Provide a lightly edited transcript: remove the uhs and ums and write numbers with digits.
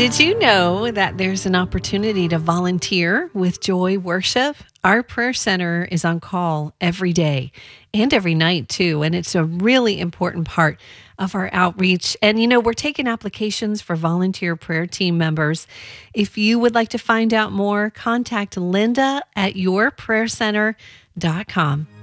Did you know that there's an opportunity to volunteer with Joy Worship? Our prayer center is on call every day and every night too, and it's a really important part of our outreach. And we're taking applications for volunteer prayer team members. If you would like to find out more, contact Linda at yourprayercenter.com.